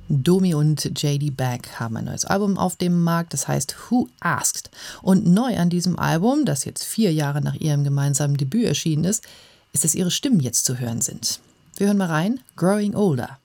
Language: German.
Domi und JD Beck haben ein neues Album auf dem Markt, das heißt Who Asked. Und neu an diesem Album, das jetzt 4 Jahre nach ihrem gemeinsamen Debüt erschienen ist, dass ihre Stimmen jetzt zu hören sind. Wir hören mal rein, Growing Older.